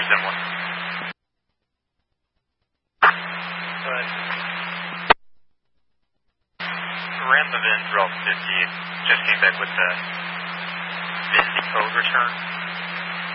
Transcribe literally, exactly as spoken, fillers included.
similar. But ran the V I N throughout fifty, just came back with the V I N decode return.